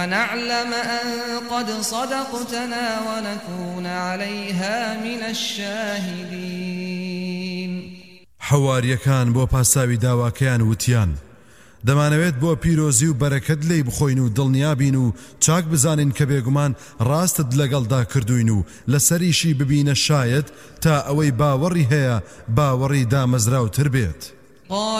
نعلم أن قد صدقتنا ونكون عليها من الشاهدين. حواریەکان بۆ پاساوی داواکەیان وتیان دەمانەوێت بۆ پیرۆزی و بەرەکەت لێی بخۆین و دڵنیابین و چاک بزانین کە بێگومان ڕاستت لەگەڵدا کردوین و لەسەریشی ببینە شاید تا ئەوەی باوەڕی هەیە باوەڕی دامەزراوتر بێت.